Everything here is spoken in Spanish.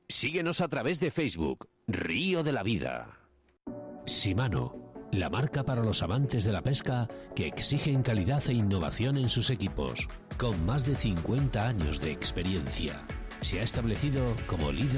Síguenos a través de Facebook, Río de la Vida. Shimano, la marca para los amantes de la pesca que exigen calidad e innovación en sus equipos. Con más de 50 años de experiencia, se ha establecido como líder